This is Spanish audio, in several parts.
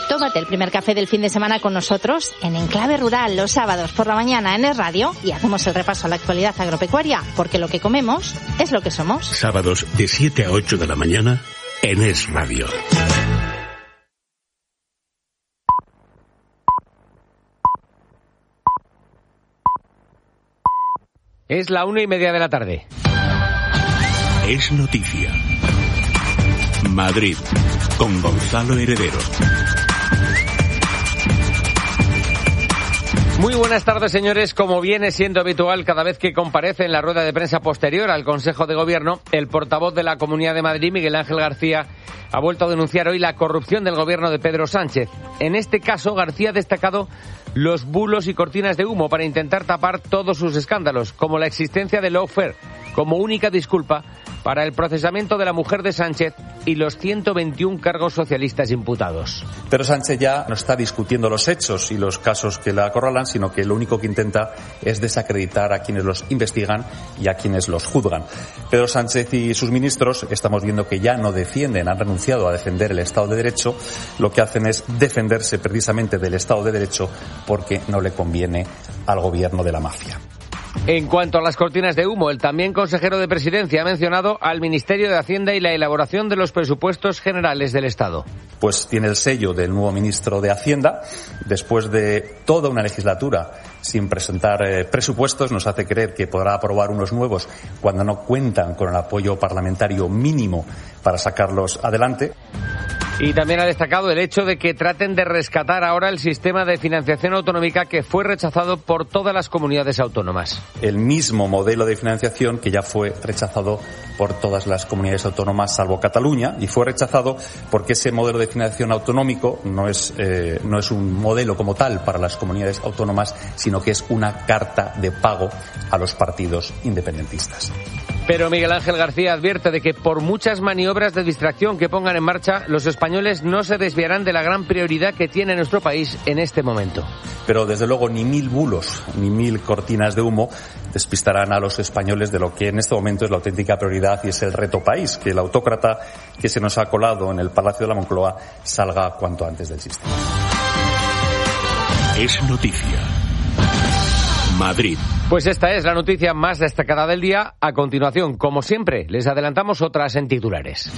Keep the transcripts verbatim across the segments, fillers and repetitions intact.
Tómate el primer café del fin de semana con nosotros en Enclave Rural los sábados por la mañana en Es Radio y hacemos el repaso a la actualidad agropecuaria, porque lo que comemos es lo que somos. Sábados de siete a ocho de la mañana en Es Radio. Es la una y media de la tarde. Es noticia. Madrid, con Gonzalo Heredero. Muy buenas tardes, señores. Como viene siendo habitual cada vez que comparece en la rueda de prensa posterior al Consejo de Gobierno, el portavoz de la Comunidad de Madrid, Miguel Ángel García, ha vuelto a denunciar hoy la corrupción del gobierno de Pedro Sánchez. En este caso, García ha destacado los bulos y cortinas de humo para intentar tapar todos sus escándalos, como la existencia de lawfare, como única disculpa para el procesamiento de la mujer de Sánchez y los ciento veintiún cargos socialistas imputados. Pedro Sánchez ya no está discutiendo los hechos y los casos que la acorralan, sino que lo único que intenta es desacreditar a quienes los investigan y a quienes los juzgan. Pedro Sánchez y sus ministros estamos viendo que ya no defienden, han renunciado a defender el Estado de Derecho, lo que hacen es defenderse precisamente del Estado de Derecho porque no le conviene al gobierno de la mafia. En cuanto a las cortinas de humo, el también consejero de Presidencia ha mencionado al Ministerio de Hacienda y la elaboración de los presupuestos generales del Estado. Pues tiene el sello del nuevo ministro de Hacienda. Después de toda una legislatura sin presentar eh, presupuestos, nos hace creer que podrá aprobar unos nuevos cuando no cuentan con el apoyo parlamentario mínimo para sacarlos adelante. Y también ha destacado el hecho de que traten de rescatar ahora el sistema de financiación autonómica que fue rechazado por todas las comunidades autónomas. El mismo modelo de financiación que ya fue rechazado por todas las comunidades autónomas salvo Cataluña, y fue rechazado porque ese modelo de financiación autonómico no es, eh, no es un modelo como tal para las comunidades autónomas, sino que es una carta de pago a los partidos independentistas. Pero Miguel Ángel García advierte de que por muchas maniobras de distracción que pongan en marcha, los españoles no se desviarán de la gran prioridad que tiene nuestro país en este momento. Pero desde luego ni mil bulos, ni mil cortinas de humo despistarán a los españoles de lo que en este momento es la auténtica prioridad y es el reto país, que el autócrata que se nos ha colado en el Palacio de la Moncloa salga cuanto antes del sistema. Es noticia. Madrid. Pues esta es la noticia más destacada del día. A continuación, como siempre, les adelantamos otras en titulares.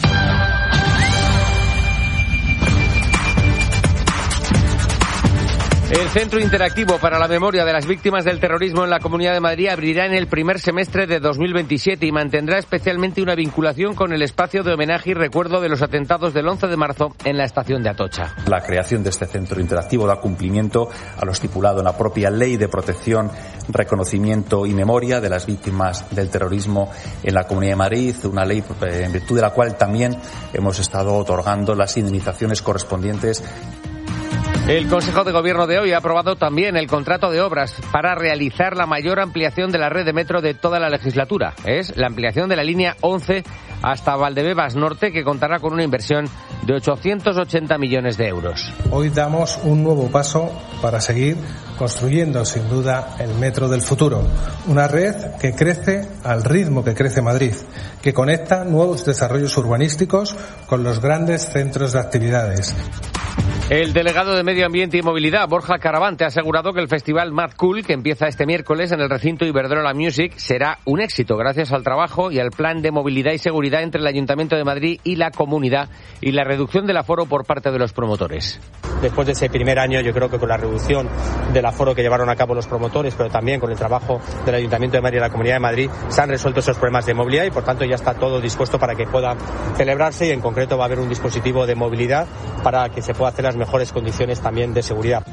El Centro Interactivo para la Memoria de las Víctimas del Terrorismo en la Comunidad de Madrid abrirá en el primer semestre de dos mil veintisiete y mantendrá especialmente una vinculación con el espacio de homenaje y recuerdo de los atentados del once de marzo en la estación de Atocha. La creación de este centro interactivo da cumplimiento a lo estipulado en la propia Ley de Protección, Reconocimiento y Memoria de las Víctimas del Terrorismo en la Comunidad de Madrid, una ley en virtud de la cual también hemos estado otorgando las indemnizaciones correspondientes. El Consejo de Gobierno de hoy ha aprobado también el contrato de obras para realizar la mayor ampliación de la red de metro de toda la legislatura. Es la ampliación de la línea once hasta Valdebebas Norte, que contará con una inversión de ochocientos ochenta millones de euros. Hoy damos un nuevo paso para seguir construyendo sin duda el metro del futuro. Una red que crece al ritmo que crece Madrid, que conecta nuevos desarrollos urbanísticos con los grandes centros de actividades. El delegado de Medio Ambiente y Movilidad, Borja Caravante, ha asegurado que el festival Mad Cool, que empieza este miércoles en el recinto Iberdrola Music, será un éxito gracias al trabajo y al plan de movilidad y seguridad entre el Ayuntamiento de Madrid y la comunidad y la reducción del aforo por parte de los promotores. Después de ese primer año, yo creo que con la reducción del aforo que llevaron a cabo los promotores, pero también con el trabajo del Ayuntamiento de Madrid y la Comunidad de Madrid, se han resuelto esos problemas de movilidad y, por tanto, ya está todo dispuesto para que pueda celebrarse y, en concreto, va a haber un dispositivo de movilidad para que se pueda hacer las mejores condiciones también de seguridad.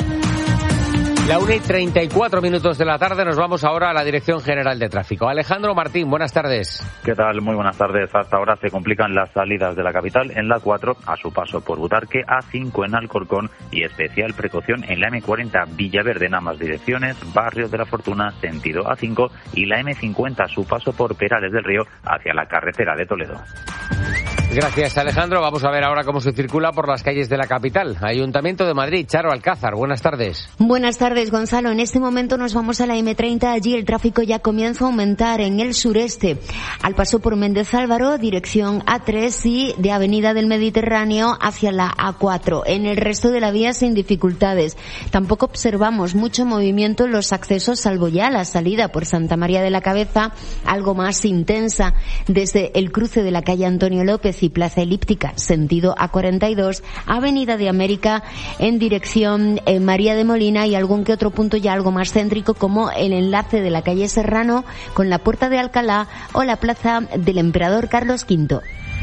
La una y treinta y cuatro minutos de la tarde, nos vamos ahora a la Dirección General de Tráfico. Alejandro Martín, buenas tardes. ¿Qué tal? Muy buenas tardes. Hasta ahora se complican las salidas de la capital en la cuatro a su paso por Butarque, A cinco en Alcorcón y especial precaución en la eme cuarenta Villaverde en ambas direcciones, Barrio de la Fortuna, sentido A cinco, y la eme cincuenta a su paso por Perales del Río hacia la carretera de Toledo. Gracias, Alejandro. Vamos a ver ahora cómo se circula por las calles de la capital. Ayuntamiento de Madrid, Charo Alcázar, buenas tardes. Buenas tardes, Gonzalo. En este momento nos vamos a la eme treinta. Allí el tráfico ya comienza a aumentar en el sureste. Al paso por Méndez Álvaro, dirección A tres, y de Avenida del Mediterráneo hacia la A cuatro. En el resto de la vía sin dificultades. Tampoco observamos mucho movimiento en los accesos, salvo ya la salida por Santa María de la Cabeza, algo más intensa desde el cruce de la calle Antonio López y Plaza Elíptica, sentido A cuarenta y dos, Avenida de América en dirección eh, María de Molina, y algún que otro punto ya algo más céntrico, como el enlace de la calle Serrano con la Puerta de Alcalá o la Plaza del Emperador Carlos quinto.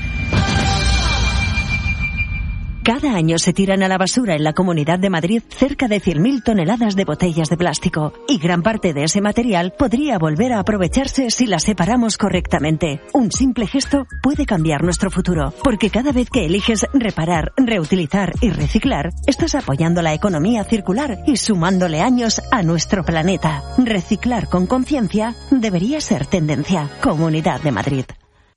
Cada año se tiran a la basura en la Comunidad de Madrid cerca de cien mil toneladas de botellas de plástico, y gran parte de ese material podría volver a aprovecharse si las separamos correctamente. Un simple gesto puede cambiar nuestro futuro, porque cada vez que eliges reparar, reutilizar y reciclar, estás apoyando la economía circular y sumándole años a nuestro planeta. Reciclar con conciencia debería ser tendencia. Comunidad de Madrid.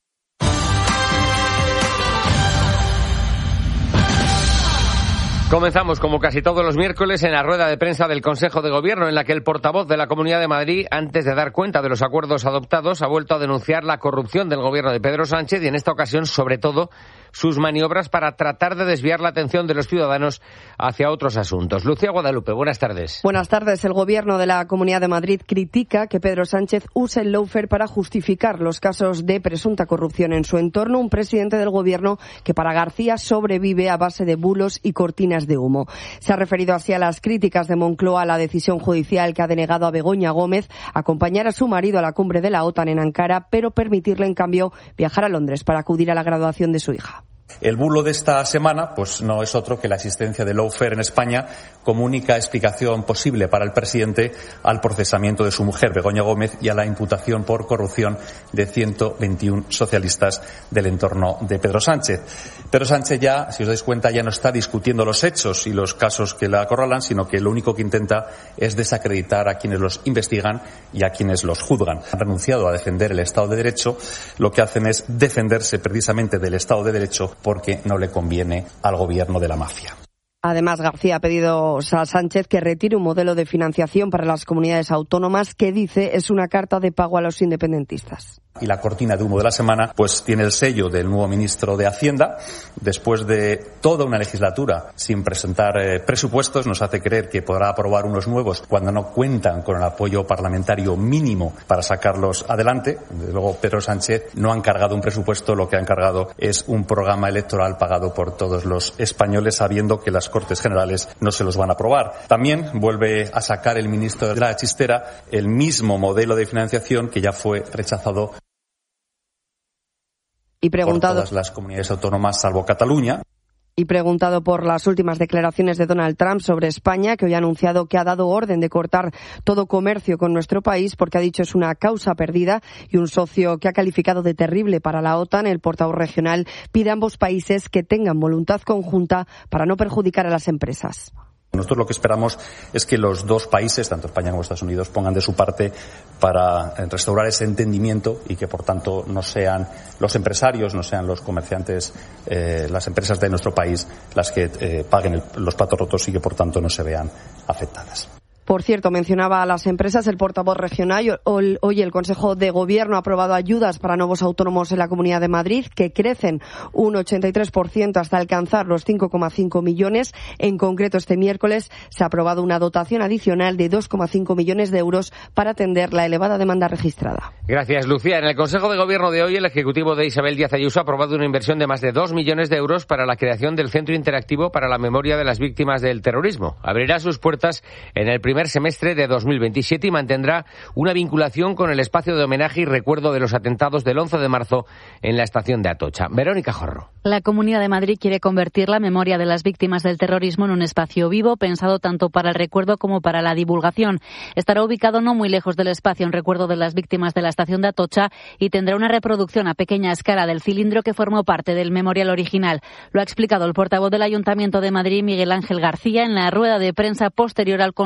Comenzamos, como casi todos los miércoles, en la rueda de prensa del Consejo de Gobierno, en la que el portavoz de la Comunidad de Madrid, antes de dar cuenta de los acuerdos adoptados, ha vuelto a denunciar la corrupción del gobierno de Pedro Sánchez y, en esta ocasión, sobre todo, sus maniobras para tratar de desviar la atención de los ciudadanos hacia otros asuntos. Lucía Guadalupe, buenas tardes. Buenas tardes. El Gobierno de la Comunidad de Madrid critica que Pedro Sánchez use el lawfare para justificar los casos de presunta corrupción en su entorno, un presidente del Gobierno que para García sobrevive a base de bulos y cortinas de humo. Se ha referido así a las críticas de Moncloa a la decisión judicial que ha denegado a Begoña Gómez acompañar a su marido a la cumbre de la OTAN en Ankara, pero permitirle, en cambio, viajar a Londres para acudir a la graduación de su hija. El bulo de esta semana pues no es otro que la existencia de lawfare en España como única explicación posible para el presidente al procesamiento de su mujer, Begoña Gómez, y a la imputación por corrupción de ciento veintiuno socialistas del entorno de Pedro Sánchez. Pedro Sánchez ya, si os dais cuenta, ya no está discutiendo los hechos y los casos que la acorralan, sino que lo único que intenta es desacreditar a quienes los investigan y a quienes los juzgan. Han renunciado a defender el Estado de Derecho, lo que hacen es defenderse precisamente del Estado de Derecho porque no le conviene al gobierno de la mafia. Además, García ha pedido a Sánchez que retire un modelo de financiación para las comunidades autónomas que, dice, es una carta de pago a los independentistas. Y la cortina de humo de la semana pues tiene el sello del nuevo ministro de Hacienda. Después de toda una legislatura sin presentar eh, presupuestos, nos hace creer que podrá aprobar unos nuevos cuando no cuentan con el apoyo parlamentario mínimo para sacarlos adelante. Desde luego, Pedro Sánchez no ha encargado un presupuesto, lo que ha encargado es un programa electoral pagado por todos los españoles, sabiendo que las Cortes Generales no se los van a aprobar. También vuelve a sacar el ministro de la chistera el mismo modelo de financiación que ya fue rechazado Y preguntado, por todas las comunidades autónomas, salvo Cataluña. Y preguntado por las últimas declaraciones de Donald Trump sobre España, que hoy ha anunciado que ha dado orden de cortar todo comercio con nuestro país porque ha dicho es una causa perdida y un socio que ha calificado de terrible para la OTAN, el portavoz regional pide a ambos países que tengan voluntad conjunta para no perjudicar a las empresas. Nosotros lo que esperamos es que los dos países, tanto España como Estados Unidos, pongan de su parte para restaurar ese entendimiento y que, por tanto, no sean los empresarios, no sean los comerciantes, eh, las empresas de nuestro país las que eh, paguen el, los platos rotos y que, por tanto, no se vean afectadas. Por cierto, mencionaba a las empresas el portavoz regional. Hoy el Consejo de Gobierno ha aprobado ayudas para nuevos autónomos en la Comunidad de Madrid, que crecen un ochenta y tres por ciento hasta alcanzar los cinco coma cinco millones. En concreto, este miércoles se ha aprobado una dotación adicional de dos coma cinco millones de euros para atender la elevada demanda registrada. Gracias, Lucía. En el Consejo de Gobierno de hoy, el Ejecutivo de Isabel Díaz Ayuso ha aprobado una inversión de más de dos millones de euros para la creación del Centro Interactivo para la Memoria de las Víctimas del Terrorismo. Abrirá sus puertas en el primer semestre de dos mil veintisiete y mantendrá una vinculación con el espacio de homenaje y recuerdo de los atentados del once de marzo en la estación de Atocha. Verónica Jorro. La Comunidad de Madrid quiere convertir la memoria de las víctimas del terrorismo en un espacio vivo, pensado tanto para el recuerdo como para la divulgación. Estará ubicado no muy lejos del espacio en recuerdo de las víctimas de la estación de Atocha y tendrá una reproducción a pequeña escala del cilindro que formó parte del memorial original. Lo ha explicado el portavoz del Ayuntamiento de Madrid, Miguel Ángel García, en la rueda de prensa posterior al Consejo de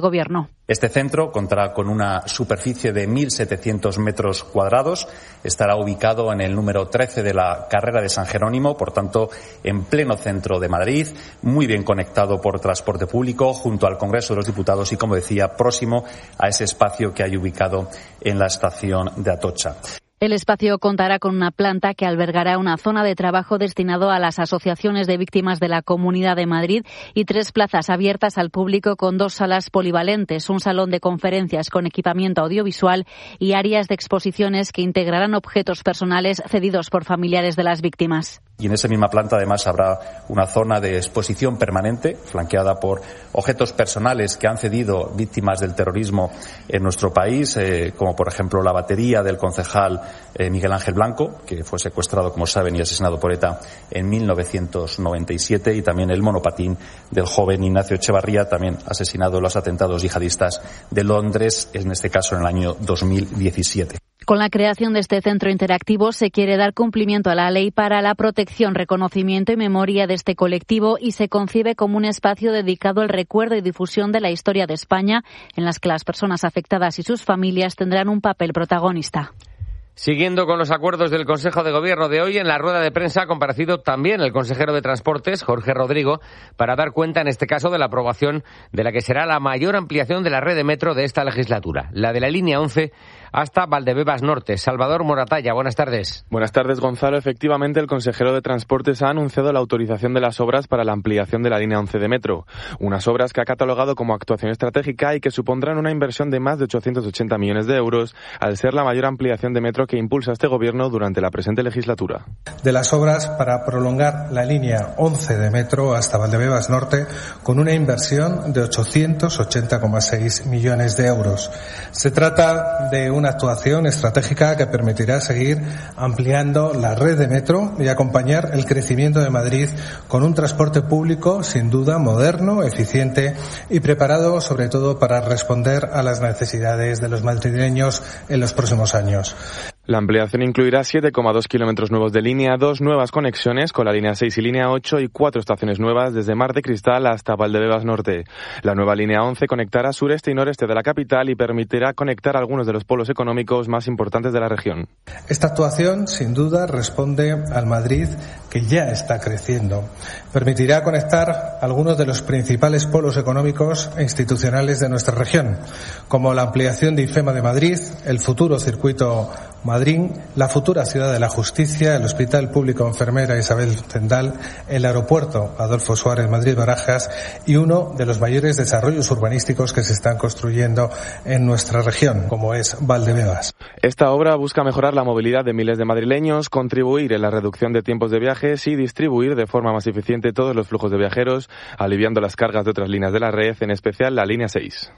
Gobierno. Este centro contará con una superficie de mil setecientos metros cuadrados. Estará ubicado en el número trece de la carrera de San Jerónimo, por tanto, en pleno centro de Madrid, muy bien conectado por transporte público, junto al Congreso de los Diputados y, como decía, próximo a ese espacio que hay ubicado en la estación de Atocha. El espacio contará con una planta que albergará una zona de trabajo destinado a las asociaciones de víctimas de la Comunidad de Madrid y tres plazas abiertas al público con dos salas polivalentes, un salón de conferencias con equipamiento audiovisual y áreas de exposiciones que integrarán objetos personales cedidos por familiares de las víctimas. Y en esa misma planta, además, habrá una zona de exposición permanente, flanqueada por objetos personales que han cedido víctimas del terrorismo en nuestro país, eh, como por ejemplo la batería del concejal eh, Miguel Ángel Blanco, que fue secuestrado, como saben, y asesinado por ETA en mil novecientos noventa y siete, y también el monopatín del joven Ignacio Echevarría, también asesinado en los atentados yihadistas de Londres, en este caso en el año dos mil diecisiete. Con la creación de este centro interactivo se quiere dar cumplimiento a la ley para la protección, reconocimiento y memoria de este colectivo y se concibe como un espacio dedicado al recuerdo y difusión de la historia de España, en las que las personas afectadas y sus familias tendrán un papel protagonista. Siguiendo con los acuerdos del Consejo de Gobierno de hoy, en la rueda de prensa ha comparecido también el consejero de Transportes, Jorge Rodrigo, para dar cuenta, en este caso, de la aprobación de la que será la mayor ampliación de la red de metro de esta legislatura, la de la línea once hasta Valdebebas Norte. Salvador Moratalla, buenas tardes. Buenas tardes, Gonzalo. Efectivamente, el consejero de Transportes ha anunciado la autorización de las obras para la ampliación de la línea once de metro. Unas obras que ha catalogado como actuación estratégica y que supondrán una inversión de más de ochocientos ochenta millones de euros, al ser la mayor ampliación de metro que impulsa este Gobierno durante la presente legislatura. De las obras para prolongar la línea once de metro hasta Valdebebas Norte con una inversión de ochocientos ochenta coma seis millones de euros. Se trata de una actuación estratégica que permitirá seguir ampliando la red de metro y acompañar el crecimiento de Madrid con un transporte público sin duda moderno, eficiente y preparado sobre todo para responder a las necesidades de los madrileños en los próximos años. La ampliación incluirá siete coma dos kilómetros nuevos de línea, dos nuevas conexiones con la línea seis y línea ocho y cuatro estaciones nuevas desde Mar de Cristal hasta Valdebebas Norte. La nueva línea once conectará sureste y noreste de la capital y permitirá conectar algunos de los polos económicos más importantes de la región. Esta actuación, sin duda, responde al Madrid que ya está creciendo. Permitirá conectar algunos de los principales polos económicos e institucionales de nuestra región, como la ampliación de IFEMA de Madrid, el futuro circuito Madrid, la futura Ciudad de la Justicia, el Hospital Público Enfermera Isabel Zendal, el Aeropuerto Adolfo Suárez Madrid-Barajas y uno de los mayores desarrollos urbanísticos que se están construyendo en nuestra región, como es Valdebebas. Esta obra busca mejorar la movilidad de miles de madrileños, contribuir en la reducción de tiempos de viajes y distribuir de forma más eficiente todos los flujos de viajeros, aliviando las cargas de otras líneas de la red, en especial la línea seis.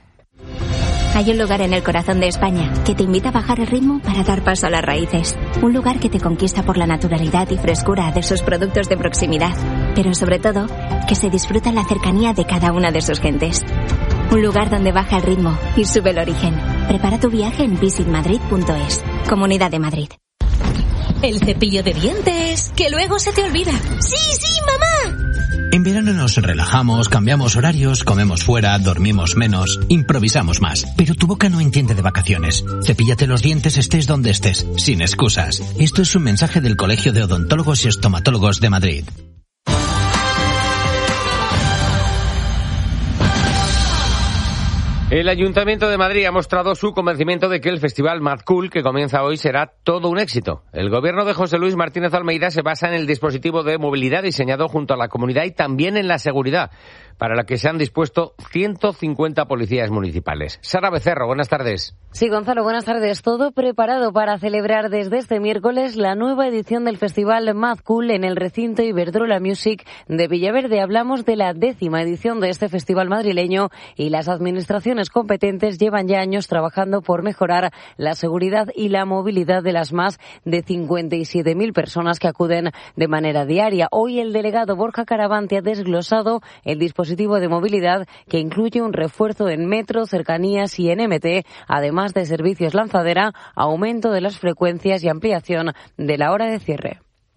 Hay un lugar en el corazón de España que te invita a bajar el ritmo para dar paso a las raíces. Un lugar que te conquista por la naturalidad y frescura de sus productos de proximidad, pero sobre todo, que se disfruta la cercanía de cada una de sus gentes. Un lugar donde baja el ritmo y sube el origen. Prepara tu viaje en visit madrid punto es. Comunidad de Madrid. El cepillo de dientes, que luego se te olvida. ¡Sí, sí, mamá! En verano nos relajamos, cambiamos horarios, comemos fuera, dormimos menos, improvisamos más. Pero tu boca no entiende de vacaciones. Cepíllate los dientes estés donde estés, sin excusas. Esto es un mensaje del Colegio de Odontólogos y Estomatólogos de Madrid. El Ayuntamiento de Madrid ha mostrado su convencimiento de que el Festival Mad Cool, que comienza hoy, será todo un éxito. El gobierno de José Luis Martínez Almeida se basa en el dispositivo de movilidad diseñado junto a la comunidad y también en la seguridad, para la que se han dispuesto ciento cincuenta policías municipales. Sara Becerro, buenas tardes. Sí, Gonzalo, buenas tardes. Todo preparado para celebrar desde este miércoles la nueva edición del Festival Mad Cool en el recinto Iberdrola Music de Villaverde. Hablamos de la décima edición de este festival madrileño y las administraciones competentes llevan ya años trabajando por mejorar la seguridad y la movilidad de las más de cincuenta y siete mil personas que acuden de manera diaria. Hoy el delegado Borja Caravante ha desglosado el dispositivo de movilidad que incluye un refuerzo en metro, cercanías y en M T, además de servicios lanzadera, aumento de las frecuencias y ampliación de la hora de cierre.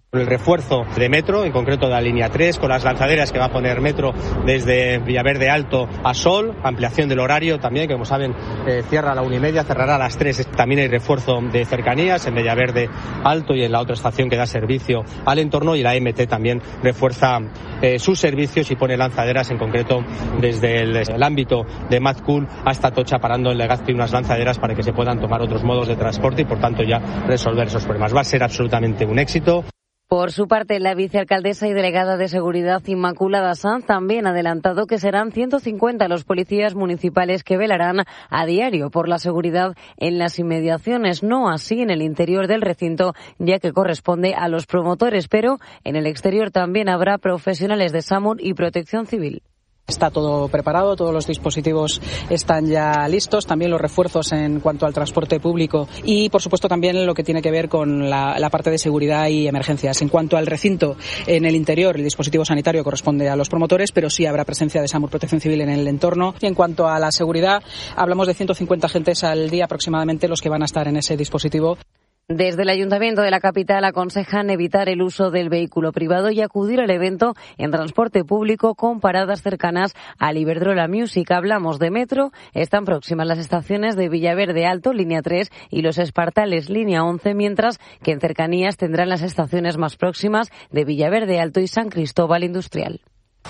El refuerzo de metro, en concreto de la línea tres, con las lanzaderas que va a poner metro desde Villaverde Alto a Sol, ampliación del horario también, que como saben eh, cierra a la una y media, cerrará a las tres. También hay refuerzo de cercanías en Villaverde Alto y en la otra estación que da servicio al entorno, y la M T también refuerza eh, sus servicios y pone lanzaderas, en concreto desde el, el ámbito de Mazcool hasta Atocha, parando en Legazpi unas lanzaderas para que se puedan tomar otros modos de transporte y por tanto ya resolver esos problemas. Va a ser absolutamente un éxito. Por su parte, la vicealcaldesa y delegada de Seguridad Inmaculada Sanz también ha adelantado que serán ciento cincuenta los policías municipales que velarán a diario por la seguridad en las inmediaciones, no así en el interior del recinto, ya que corresponde a los promotores, pero en el exterior también habrá profesionales de SAMUR y Protección Civil. Está todo preparado, todos los dispositivos están ya listos, también los refuerzos en cuanto al transporte público y, por supuesto, también lo que tiene que ver con la, la parte de seguridad y emergencias. En cuanto al recinto, en el interior, el dispositivo sanitario corresponde a los promotores, pero sí habrá presencia de SAMUR Protección Civil en el entorno. Y en cuanto a la seguridad, hablamos de ciento cincuenta agentes al día aproximadamente los que van a estar en ese dispositivo. Desde el Ayuntamiento de la capital aconsejan evitar el uso del vehículo privado y acudir al evento en transporte público con paradas cercanas al Iberdrola Music. Hablamos de metro, están próximas las estaciones de Villaverde Alto, línea tres, y Los Espartales, línea once, mientras que en cercanías tendrán las estaciones más próximas de Villaverde Alto y San Cristóbal Industrial.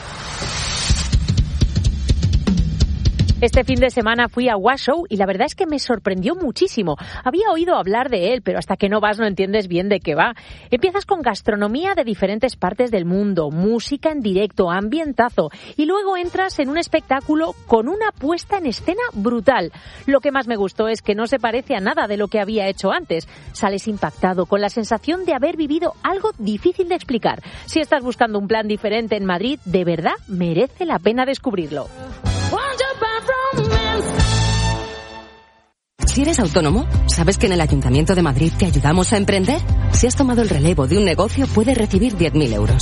Este fin de semana fui a Washoe y la verdad es que me sorprendió muchísimo. Había oído hablar de él, pero hasta que no vas no entiendes bien de qué va. Empiezas con gastronomía de diferentes partes del mundo, música en directo, ambientazo, y luego entras en un espectáculo con una puesta en escena brutal. Lo que más me gustó es que no se parece a nada de lo que había hecho antes. Sales impactado, con la sensación de haber vivido algo difícil de explicar. Si estás buscando un plan diferente en Madrid, de verdad merece la pena descubrirlo. Si eres autónomo, ¿sabes que en el Ayuntamiento de Madrid te ayudamos a emprender? Si has tomado el relevo de un negocio, puedes recibir diez mil euros.